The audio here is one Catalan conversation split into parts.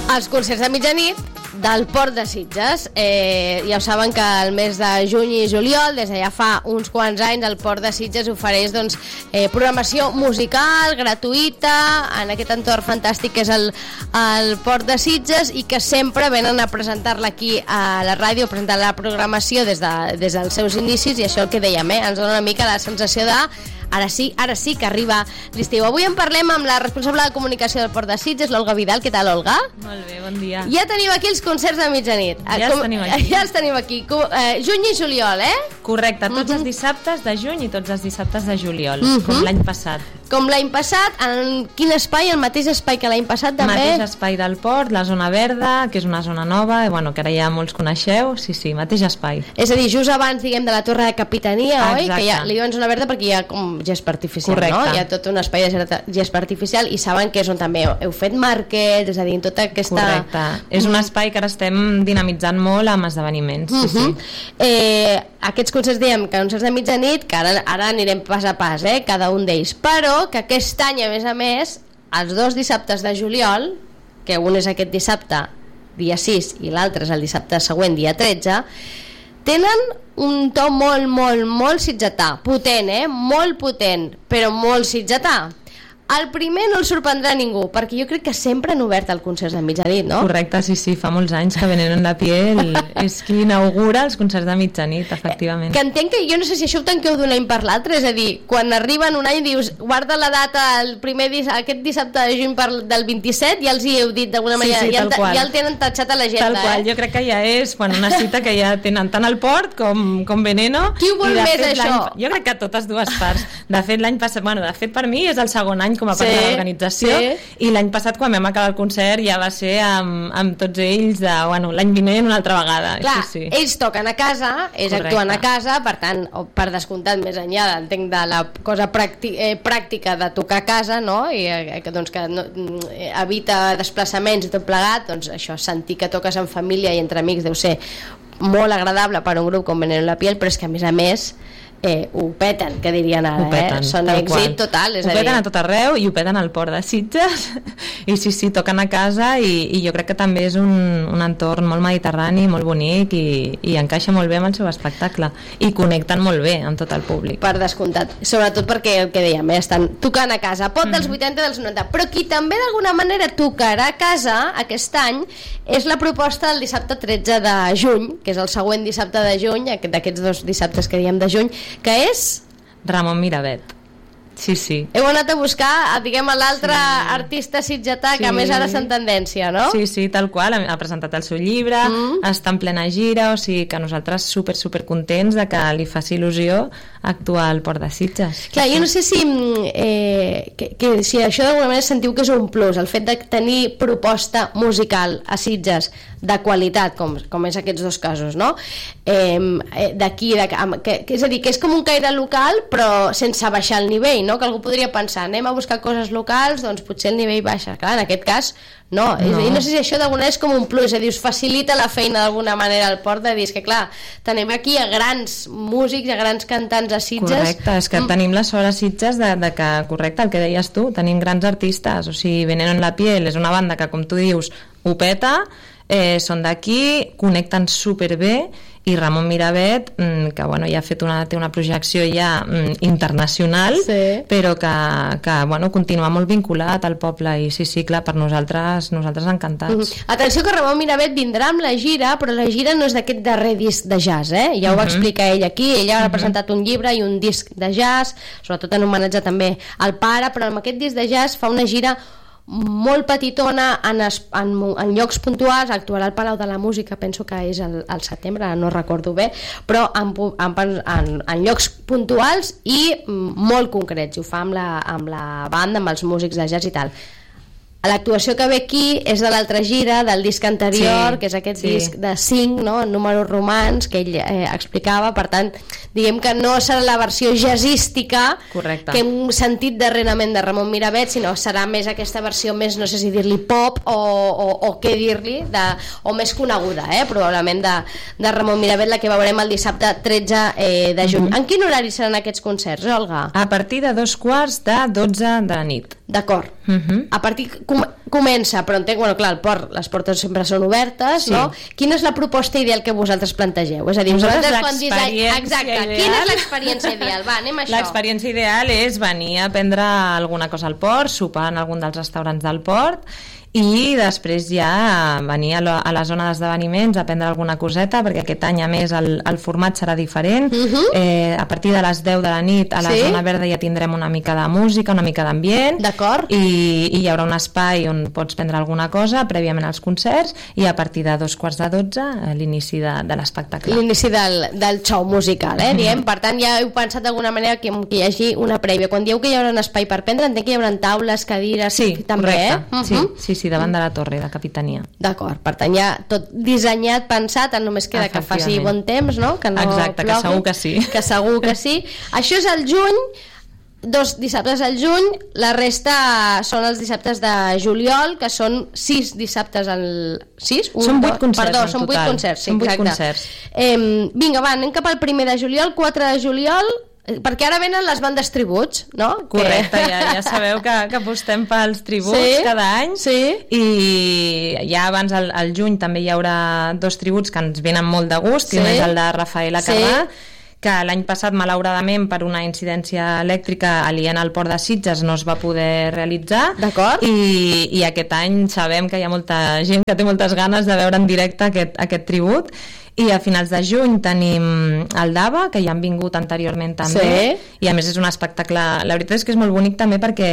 Els concerts de mitjanit del Port de Sitges. Ja ho saben que el mes de juny i juliol, des de ja fa uns quants anys, el Port de Sitges ofereix programació musical gratuïta en aquest entorn fantàstic que és el Port de Sitges, i que sempre venen a presentar-la aquí a la ràdio, a presentar la programació des dels seus inicis, i això el que dèiem, ens dona una mica la sensació de ara sí que arriba l'estiu. Avui en parlem amb la responsable de comunicació del Port de Sitges, l'Olga Vidal. Què tal, Olga? Molt bé, bon dia. Ja tenim aquí els concerts de mitjanit. Ja els tenim aquí. Juny i juliol, Correcte, tots els dissabtes de juny i tots els dissabtes de juliol, com l'any passat. Com l'any passat, en quin espai? El mateix espai que l'any passat també? El mateix espai del Port, la zona verda, que és una zona nova, que ara ja molts coneixeu, sí, mateix espai. És a dir, just abans, diguem, de la torre de capitania, oi? Exacte. Que ja li diuen zona verda perquè hi ha com gespa artificial, correcte, no? Hi ha tot un espai de gespa artificial, i saben que és on també heu fet màrquets, és a dir, tota aquesta... Correcte, és un espai que ara estem dinamitzant molt amb esdeveniments, sí. Aquests concerts, diem, que concerts de mitjanit, que ara anirem pas a pas, cada un d'ells, però que aquest any, a més, els 2 dissabtes de juliol, que un és aquest dissabte, dia 6, i l'altre és el dissabte següent, dia 13, tenen un to molt sitgetà, potent, molt potent, però molt sitgetà. El primer no el sorprendrà ningú, perquè jo crec que sempre han obert el concert de mitjanit, no? Correcte, sí, fa molts anys que Veneno en la piel és qui inaugura els concerts de mitjanit, efectivament. Que entenc que jo no sé si això ho tanqueu d'un any per l'altre, és a dir, quan arriben un any dius, guarda la data aquest dissabte de juny del 27, ja els hi heu dit d'alguna manera, sí, ja el tenen tatxat a l'agenda. Tal qual, jo crec que ja és una cita que ja tenen tant el Port com Veneno. Qui ho vol més, això? Jo crec que totes dues parts. De fet, l'any passat, de fet per mi és el segon any com a part de l'organització, i l'any passat quan vam acabar el concert ja va ser amb tots ells l'any vinent una altra vegada. Clar, sí. Ells toquen a casa, ells actuen a casa, per tant, per descomptat, més enllà entenc de la cosa pràctica de tocar a casa, no? I que no, evita desplaçaments i tot plegat, doncs això, sentir que toques en família i entre amics deu ser molt agradable per un grup com Veneno en la piel, però és que a més ho peten, que dirien ara, són èxit total, és a dir, ho peten a tot arreu i ho peten al Port de Sitges i sí, toquen a casa, i jo crec que també és un entorn molt mediterrani, molt bonic, i encaixa molt bé amb el seu espectacle, i connecten molt bé amb tot el públic. Per descomptat, sobretot perquè el que dèiem, estan tocant a casa, pot dels 80 dels 90, però qui també d'alguna manera tocarà a casa aquest any és la proposta del dissabte 13 de juny, que és el següent dissabte de juny, d'aquests 2 dissabtes que diem de juny, que és Ramon Miravet. Sí. Heu anat a buscar, diguem, l'altre artista sitgetà que a més ara està en tendència, no? Sí, tal qual, ha presentat el seu llibre, està en plena gira, o sigui que nosaltres super contents de que li faci il·lusió actuar al Port de Sitges. Clar, jo no sé si si això d'alguna manera sentiu que és un plus, el fet de tenir proposta musical a Sitges de qualitat, com és aquests 2 casos, no? D'aquí, és a dir, que és com un caire local però sense baixar el nivell, no? Que algú podria pensar, anem a buscar coses locals, doncs potser el nivell baixa. Clar, en aquest cas no. I no sé si això d'alguna és com un plus, és a dir, us facilita la feina d'alguna manera al Port, de dir, que clar, tenim aquí a grans músics, a grans cantants a Sitges. Correcte, és que tenim la sort a Sitges de que, correcte, el que deies tu, tenim grans artistes, o sigui, Veneno en la piel és una banda que, com tu dius, ho peta, són d'aquí, connecten superbé, i Ramon Miravet, que ja ha fet té una projecció ja internacional, però que continua molt vinculat al poble, i sí, clar, per nosaltres encantats. Atenció que Ramon Miravet vindrà amb la gira, però la gira no és d'aquest darrer disc de jazz, ja ho va explicar ell aquí. Ella ha presentat un llibre i un disc de jazz, sobretot en homenatge també al pare, però amb aquest disc de jazz fa una gira molt petitona en llocs puntuals. Actuarà al Palau de la Música, penso que és al setembre, no recordo bé, però en llocs puntuals i molt concrets, i ho fa amb la banda, amb els músics de jazz i tal. L'actuació que ve aquí és de l'altra gira, del disc anterior, que és aquest disc de 5, no? En números romans, que ell explicava. Per tant, diguem que no serà la versió jazzística que hem sentit darrerament de Ramon Miravet, sinó serà més aquesta versió més, no sé si dir-li pop o què dir-li, o més coneguda, probablement, de Ramon Miravet, la que veurem el dissabte 13 de juny. En quin horari seran aquests concerts, Olga? A partir de 2:15 de 12 de la nit. D'acord. A partir comença, però entenc, bueno, clar, el port, les portes sempre són obertes, Sí. no? Quina és la proposta ideal que vosaltres plantegeu? És a dir, vosaltres quan l'experiència ideal. Quina és l'experiència ideal? Va, anem a això. L'experiència ideal és venir a prendre alguna cosa al port, sopar en algun dels restaurants del port i després ja venir a la zona d'esdeveniments a prendre alguna coseta, perquè aquest any a més el format serà diferent. A partir de les 10 de la nit a la zona verda ja tindrem una mica de música, una mica d'ambient, d'acord, i hi haurà un espai on pots prendre alguna cosa prèviament als concerts, i a partir de 2:45 l'inici de l'espectacle, l'inici del show musical, diguem. Per tant, ja heu pensat d'alguna manera que hi hagi una prèvia. Quan dieu que hi haurà un espai per prendre, entenc que hi haurà taules, cadires, sí, també, sí, davant de la torre de capitania. D'acord, per tant ja tot dissenyat, pensat, només queda que faci bon temps, no? Que no exacte, plogui, que segur que sí. Que segur que sí. Això és al juny, 2 dissabtes al juny, la resta són els dissabtes de juliol, que són 6 dissabtes al... 6? Són 8 concerts, perdó, són 8 concerts, sí, són 8 exacte. concerts. Vinga, va, anem cap al 1 de juliol, 4 de juliol, perquè ara venen les bandes tributs, no? Correcte, ja sabeu que apostem pels tributs cada any, i ja abans al juny també hi haurà 2 tributs que ens venen molt de gust, que un és el de Rafaela Carrà, que l'any passat malauradament per una incidència elèctrica aliena al port de Sitges no es va poder realitzar, i aquest any sabem que hi ha molta gent que té moltes ganes de veure en directe aquest tribut. I a finals de juny tenim el Dava, que ja han vingut anteriorment també, i a més és un espectacle, la veritat és que és molt bonic també perquè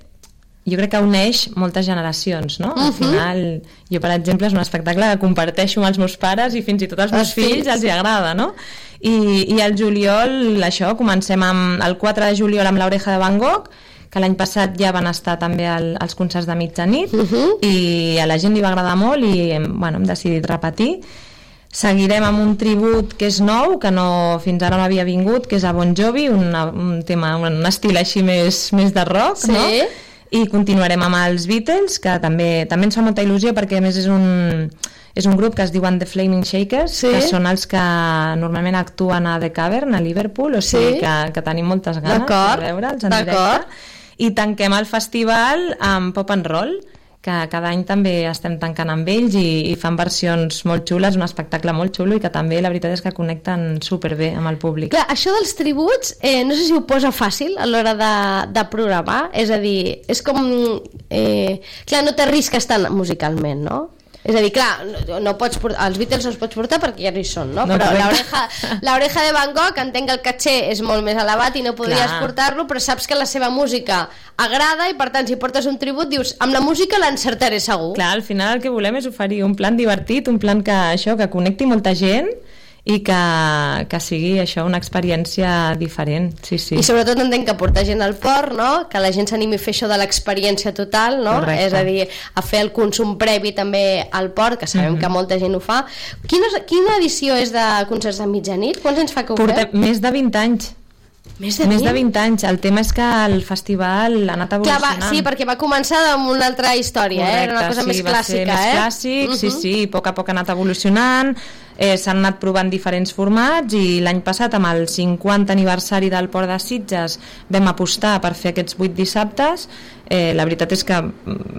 jo crec que uneix moltes generacions, no? Al final, jo per exemple és un espectacle que comparteixo amb els meus pares i fins i tot als meus fills els hi agrada, no? I al juliol, això, comencem amb el 4 de juliol amb l'Oreja de Van Gogh, que l'any passat ja van estar també als concerts de mitjanit, i a la gent li va agradar molt i bueno, hem decidit repetir. Seguirem amb un tribut que és nou, que fins ara no havia vingut, que és a Bon Jovi, un estil així més de rock, no? I continuarem amb els Beatles, que també ens fa molta il·lusió perquè a més és un grup que es diuen The Flaming Shakers, que són els que normalment actuen a The Cavern, a Liverpool, o sigui que tenim moltes ganes de veure'ls en directe. I tanquem el festival amb Pop and Roll, que cada any també estem tancant amb ells i fan versions molt xules, un espectacle molt xulo i que també la veritat és que connecten superbé amb el públic. Clar, això dels tributs, no sé si ho posa fàcil a l'hora de programar, és a dir, és com... clar, no t'arrisques tant musicalment, no? És a dir, clar, no pots portar, els Beatles no els pots portar perquè ja no hi són, no? Però l'Oreja de Van Gogh, entenc que el caché és molt més elevat i no podries portar-lo, però saps que la seva música agrada i per tant si portes un tribut dius, amb la música l'encertaré segur. Clar, al final el que volem és oferir un plan divertit, un plan que connecti molta gent i que sigui això una experiència diferent, sí. I sobretot entenc que portar gent al port, no? Que la gent s'animi a fer això de l'experiència total, no? Correcte. És a dir, a fer el consum previ també al port, que sabem que molta gent ho fa. Quina edició és de concerts de mitjanit? Quants anys fa que ho feu? Portem més de 20 anys. Més de 20 anys. El tema és que el festival ha anat evolucionant. Clar, sí, perquè va començar amb una altra història. Correcte, era una cosa més clàssica. Més clàssic, sí, a poc ha anat evolucionant, s'han anat provant diferents formats i l'any passat amb el 50 aniversari del Port de Sitges vam apostar per fer aquests 8 dissabtes. La veritat és que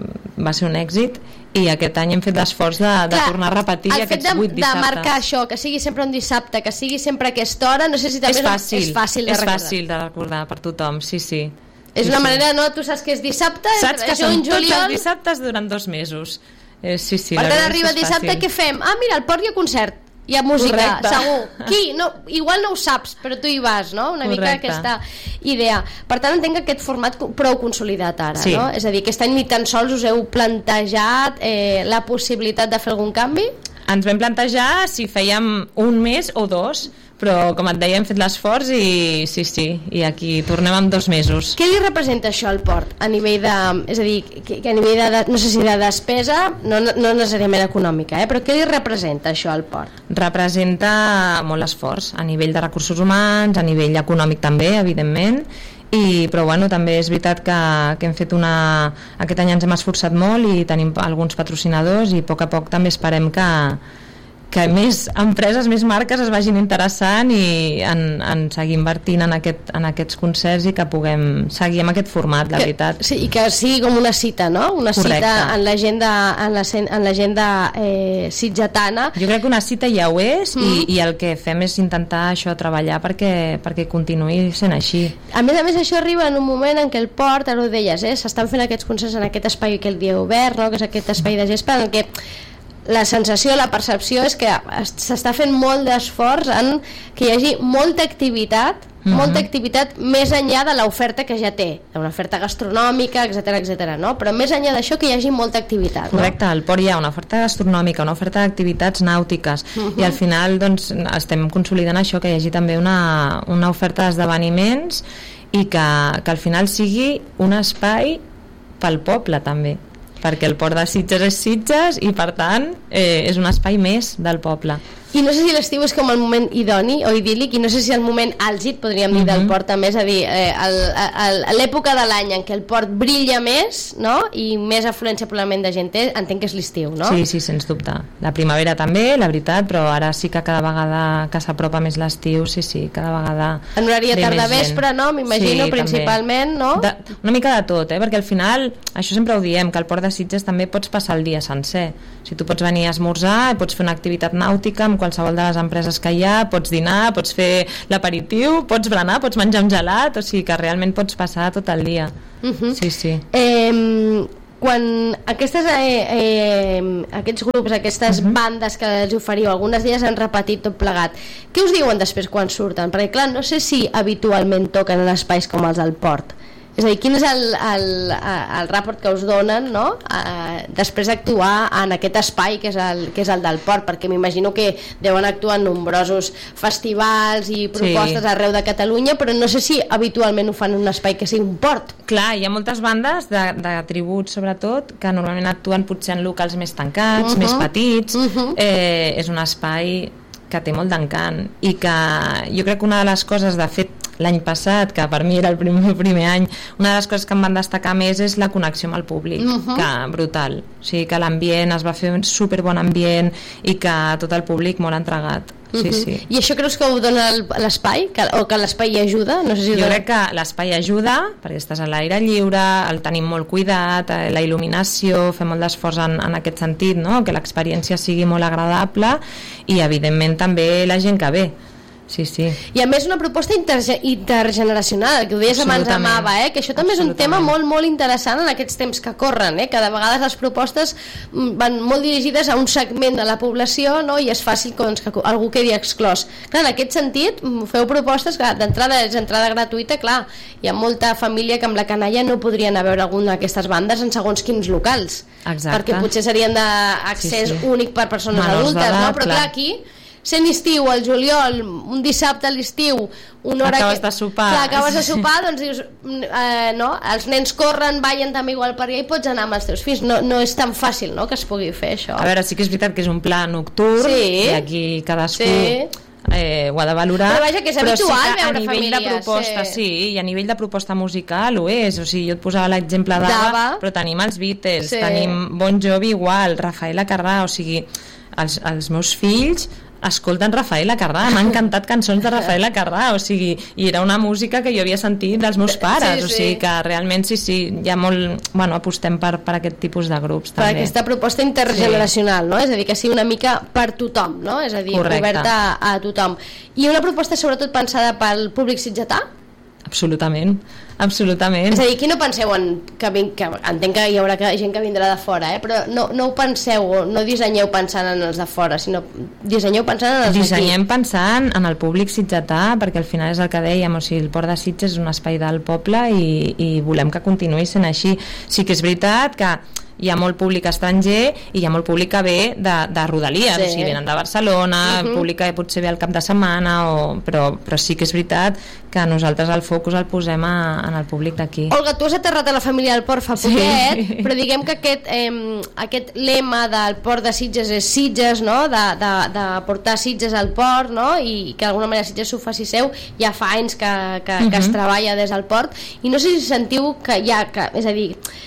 va ser un èxit i aquest any hem fet l'esforç de tornar a repetir aquests 8 dissabtes. De marcar això, que sigui sempre un dissabte, que sigui sempre a aquesta hora, no sé si també és fàcil de recordar per tothom, sí. És una manera, no? Tu saps que és dissabte, saps que són tots els dissabtes durant 2 mesos. Sí. Per tant, arriba dissabte, què fem? Ah, mira, al port hi ha concert, hi ha música, segur. Qui? No, igual no ho saps, però tu hi vas, no? Una mica aquesta idea. Per tant, entenc que aquest format prou consolidat ara, no? És a dir, aquest any ni tan sols us heu plantejat la possibilitat de fer algun canvi? Ens vam plantejar si fèiem un mes o 2, però com et deia hem fet l'esforç i sí, i aquí tornem amb 2 mesos. Què li representa això al port a nivell de, és a dir, que a nivell de, no sé si de despesa, no necessàriament econòmica, però què li representa això al port? Representa molt esforç a nivell de recursos humans, a nivell econòmic també, evidentment, però bueno, també és veritat que hem fet aquest any ens hem esforçat molt i tenim alguns patrocinadors i a poc també esperem que que més empreses, més marques es vagin interessant i en seguir invertint en aquests concerts i que puguem seguir amb aquest format, la veritat. Sí, i que sigui com una cita, no? Una Correcte. Cita en l'agenda sitgetana. Jo crec que una cita ja ho és i el que fem és intentar això, treballar perquè continuï sent així. A més, això arriba en un moment en què el port, ara ho deies, s'estan fent aquests concerts en aquest espai que el dia obert, no? Que és aquest espai de gespa en què la sensació, la percepció és que s'està fent molt d'esforç en que hi hagi molta activitat més enllà de l'oferta que ja té, una oferta gastronòmica, etc, no? Però més enllà d'això que hi hagi molta activitat, no? Correcte, al port hi ha una oferta gastronòmica, una oferta d'activitats nàutiques i al final doncs, estem consolidant això, que hi hagi també una oferta d'esdeveniments i que al final sigui un espai pel poble també, perquè el port de Sitges és Sitges i per tant és un espai més del poble. I no sé si l'estiu és com el moment idoni o idíl·lic, i no sé si el moment àlgid, podríem dir, del port també, és a dir, l'època de l'any en què el port brilla més, no? I més afluència probablement de gent té, entenc que és l'estiu, no? Sí, sens dubte. La primavera també, la veritat, però ara sí que cada vegada que s'apropa més l'estiu, sí, cada vegada en horari de tarda-vespre, no? M'imagino, sí, principalment, també. No? Una mica de tot, perquè al final, això sempre ho diem, que al port de Sitges també pots passar el dia sencer. Si tu pots venir a esmorzar, pots fer una activitat nàutica amb qualsevol de les empreses que hi ha, pots dinar, pots fer l'aperitiu, pots berenar, pots menjar un gelat, o sigui que realment pots passar tot el dia. Sí. Quan aquests grups, aquestes bandes que els oferiu, algunes d'elles han repetit tot plegat, què us diuen després quan surten? Perquè clar, no sé si habitualment toquen en espais com els del port. És a dir, quin és el rapport que us donen, no? Després d'actuar en aquest espai que és el del port, perquè m'imagino que deuen actuar en nombrosos festivals i propostes arreu de Catalunya, però no sé si habitualment ho fan en un espai que sigui un port. Clar, hi ha moltes bandes de tributs sobretot que normalment actuen potser en locals més tancats, més petits. És un espai que té molt d'encant i que jo crec que una de les coses, de fet l'any passat, que per mi era el primer any, una de les coses que em van destacar més és la connexió amb el públic, que brutal, o sigui que l'ambient es va fer un superbon ambient i que tot el públic molt entregat. Sí. I això creus que ho dona l'espai? O que l'espai hi ajuda? No sé si jo crec que l'espai ajuda perquè estàs a l'aire lliure, el tenim molt cuidat, la il·luminació, fem molt d'esforç en aquest sentit, no? Que l'experiència sigui molt agradable i evidentment també la gent que ve. Sí. I a més una proposta intergeneracional, que ho deies abans amb Ava, que això també és un tema molt, molt interessant en aquests temps que corren, que de vegades les propostes van molt dirigides a un segment de la població, no? I és fàcil que algú quedi exclòs. Clar, en aquest sentit feu propostes que d'entrada és entrada gratuïta, clar, hi ha molta família que amb la canalla no podrien anar a veure alguna d'aquestes bandes en segons quins locals. Exacte. Perquè potser serien d'accés únic per persones adultes, no? Però clar, aquí sent estiu, al juliol, un dissabte a l'estiu, una hora acabes de sopar. Clar, acabes de sopar, doncs dius, no? Els nens corren, ballen també igual per allà i pots anar amb els teus fills. No és tan fàcil, no?, que es pugui fer això. A veure, sí que és veritat que és un pla nocturn, i aquí cadascú ho ha de valorar, però vaja, que és habitual sí que veure a nivell famílies, de proposta, i a nivell de proposta musical ho és, o sigui, jo et posava l'exemple d'Ava, però tenim els Beatles, tenim Bon Jovi igual, Rafael Acarrà, o sigui, els meus fills escolten Rafael Acarrà, m'han cantat cançons de Rafael Acarrà, o sigui, i era una música que jo havia sentit dels meus pares, o sigui que realment sí, hi ha molt, apostem per aquest tipus de grups també. Per aquesta proposta intergeneracional, no? És a dir, que sigui una mica per tothom, no? És a dir, oberta a tothom. I una proposta sobretot pensada pel públic sitgetà? Absolutament. És a dir, aquí no penseu que entenc que hi haurà gent que vindrà de fora, però no ho penseu, no dissenyeu pensant en els de fora, sinó dissenyeu pensant en els d'aquí. Dissenyem pensant en el públic sitgetà, perquè al final és el que dèiem, o sigui, el Port de Sitges és un espai del poble i volem que continuï sent així. Sí que és veritat que hi ha molt públic estranger i hi ha molt públic que ve de rodalies, o sigui, venen de Barcelona, públic que potser ve al cap de setmana, però sí que és veritat que nosaltres el focus el posem en el públic d'aquí. Olga, tu has aterrat a la família del port fa poquet, però diguem que aquest lema del port de Sitges és Sitges, no? De portar Sitges al port, no? I que d'alguna manera Sitges s'ho faci seu, ja fa anys que es treballa des del port, i no sé si sentiu que és a dir,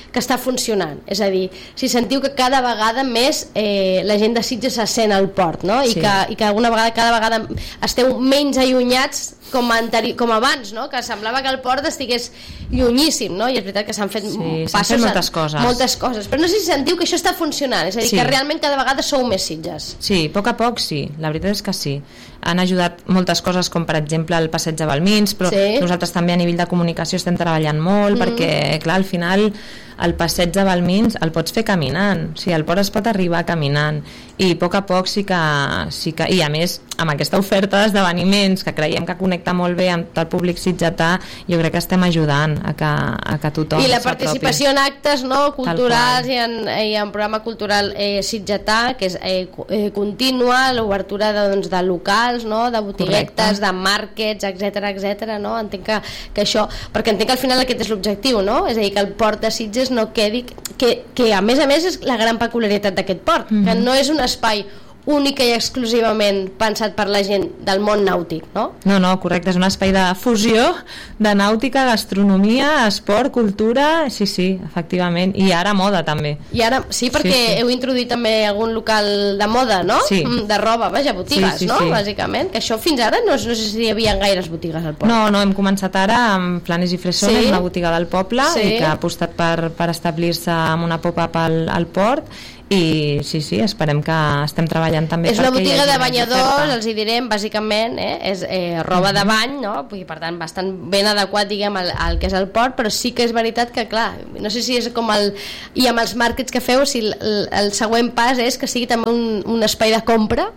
que està funcionant. És a dir, si sentiu que cada vegada més la gent de Sitges se sent al port, no? I que alguna vegada, cada vegada esteu menys allunyats com abans, no? Que semblava que el port estigués llunyíssim, no? I és veritat que s'han fet passos, moltes coses, però no sé si sentiu que això està funcionant, és a dir, que realment cada vegada sou més Sitges. Sí, a poc a poc sí, la veritat és que sí. Han ajudat moltes coses, com per exemple el passeig de Balmins, però nosaltres també a nivell de comunicació estem treballant molt, perquè clar, al final el passeig de Balmins el pots fer caminant, o sigui, el port es pot arribar caminant, i a poc a poc sí que i a més amb aquesta oferta d'esdeveniments que creiem que connecta molt bé amb tot el públic sitgetà, jo crec que estem ajudant a que tothom i la participació en actes, no, culturals i en programa cultural sitgetà, que és contínua, l'obertura de locals, no, de botiguetes, de màrquets, etc, no? Entenc que això, perquè entenc que al final aquest és l'objectiu, no? És a dir, que el port de Sitges no quedi, que a més és la gran peculiaritat d'aquest port, que no és un espai única i exclusivament pensat per la gent del món nàutic, no? No, correcte, és un espai de fusió de nàutica, gastronomia, esport, cultura, sí, efectivament, i ara moda també. I ara, sí, perquè heu introduït també algun local de moda, no? Sí. De roba, vaja, botigues, no? Bàsicament, que això fins ara no sé si hi havia gaires botigues al port. No, hem començat ara amb Flanes i Fresones, una botiga del poble, i que ha apostat per establir-se amb una pop-up al port, i sí, esperem que estem treballant també. És una botiga de banyadors, els hi direm, bàsicament, és roba de bany, no? I per tant bastant ben adequat, diguem, al que és el port, però sí que és veritat que, clar, no sé si és com i amb els màrquets que feu, si el següent pas és que sigui també un espai de compra.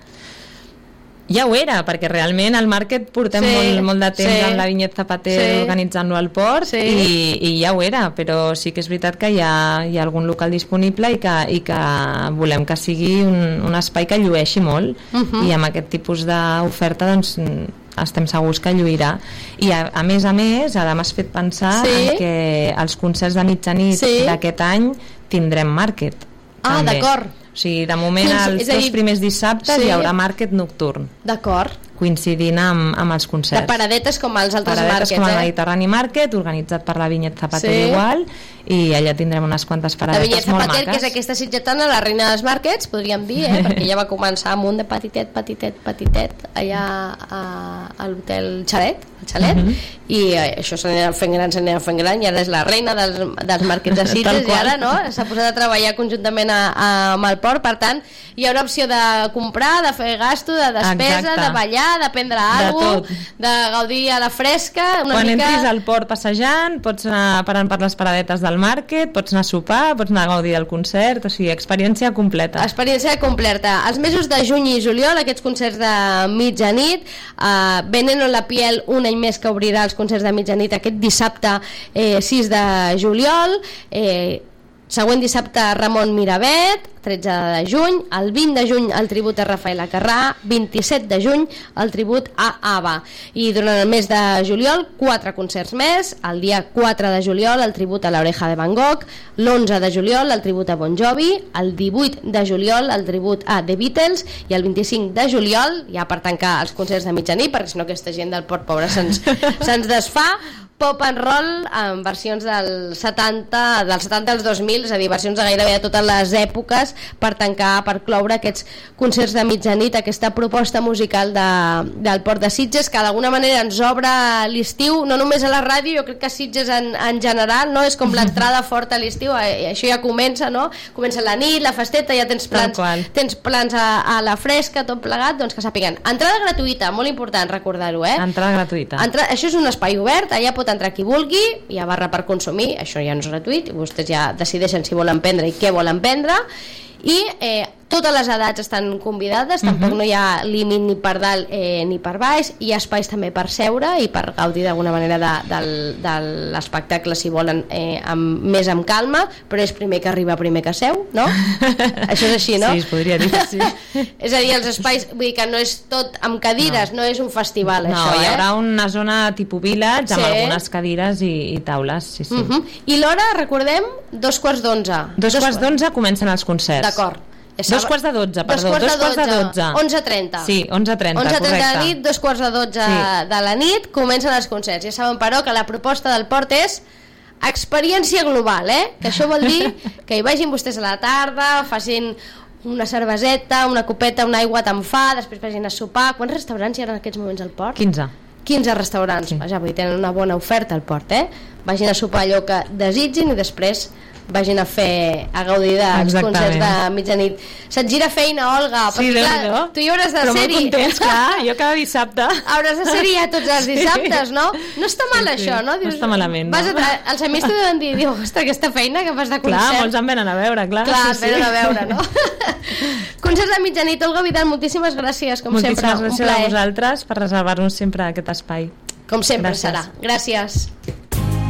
Ja ho era, perquè realment al màrquet portem molt de temps amb la Vinyet Zapater organitzant-lo al port, i ja ho era, però sí que és veritat que hi ha algun local disponible i que volem que sigui un espai que llueixi molt, i amb aquest tipus d'oferta doncs estem segurs que lluirà. I a més, ara m'has fet pensar que els concerts de mitjanit d'aquest any tindrem màrquet. Ah, d'acord. O sigui, de moment els dos primers dissabtes hi haurà màrquet nocturn. D'acord. Coincidint amb els concerts. De paradetes com els altres màrquets. Paradetes com el Mediterrani Market, organitzat per la Vinyet Zapater igual, i allà tindrem unes quantes paradetes molt maques. La Vinyet Zapater, que és aquesta sitgetana, la reina dels màrquets, podríem dir, perquè ja va començar amb un de petitet, allà a l'hotel Xalet, i això s'anirà fent gran, i ara és la reina dels màrquets de Sitges, i ara s'ha posat a treballar conjuntament amb el port. Per tant, hi ha una opció de comprar, de fer gasto, de despesa, de ballar, de prendre alguna cosa, de gaudir a la fresca. Quan entris al port passejant, pots anar parant per les paradetes del màrquet, pots anar a sopar, pots anar a gaudir del concert, o sigui, experiència completa. Els mesos de juny i juliol, aquests concerts de mitjanit, Veneno en la piel, un any més que obrirà els concerts de mitjanit aquest dissabte 6 de juliol, següent dissabte Ramon Miravet, 13 de juny, el 20 de juny el tribut a Rafael Acarrà, 27 de juny el tribut a ABBA, i durant el mes de juliol 4 concerts més. El dia 4 de juliol el tribut a l'Oreja de Van Gogh, l'11 de juliol el tribut a Bon Jovi, el 18 de juliol el tribut a The Beatles, i el 25 de juliol, ja per tancar els concerts de mitjanit, perquè si no aquesta gent del port pobre se'ns desfà, pop and roll en versions dels 70 als 2000, és a dir, versions de gairebé de totes les èpoques, per tancar, per cloure aquests concerts de mitjanit, aquesta proposta musical del port de Sitges, que d'alguna manera ens obre l'estiu, no només a la ràdio, jo crec que Sitges en general, no? És com l'entrada forta a l'estiu, això ja comença, no? Comença la nit, la festeta, ja tens plans a la fresca, tot plegat, doncs que sàpiguen. Entrada gratuïta, molt important recordar-ho, Entrada gratuïta. Això és un espai obert, allà pot entrar qui vulgui, hi ha barra per consumir, això ja no és gratuït, i vostès ja decideixen si volen prendre i què volen prendre, i totes les edats estan convidades, tampoc no hi ha límit ni per dalt ni per baix, hi ha espais també per seure i per gaudir d'alguna manera de l'espectacle si volen més amb calma, però és primer que arriba primer que seu, no? Això és així, no? Sí, es podria dir que sí. És a dir, els espais, vull dir que no és tot amb cadires, no és un festival, això, hi haurà una zona tipus village amb algunes cadires i taules, sí. I l'hora, recordem, 11:15. 11:15 comencen els concerts. D'acord. 11:45, perdó, 11:45. 11:30. Sí, 11:30, correcte. 11:30 de la nit, 11:45 de la nit, comencen els concerts. Ja saben, però, que la proposta del port és experiència global, que això vol dir que hi vagin vostès a la tarda, facin una cerveseta, una copeta, una aigua te'n fa, després vagin a sopar. Quants restaurants hi ha en aquests moments al port? 15 restaurants, vaja, vull dir, tenen una bona oferta al port, vagin a sopar allò que desitgin i després vagin a gaudir dels concerts de mitjanit. Se't gira feina, Olga, perquè clar, tu hi hauràs de ser-hi. Però molt contents, clar, jo cada dissabte. Hauràs de ser-hi ja tots els dissabtes, no? No està mal això, no? Dius, no està malament, no? Els amics t'ho deuen dir, ostres, aquesta feina que fas de concert. Clar, molts em venen a veure, clar. Clar, venen a veure, no? Concerts de mitjanit, Olga Vidal, moltíssimes gràcies, com sempre. Moltíssimes gràcies a vosaltres per reservar-nos sempre aquest espai. Com sempre serà. Gràcies.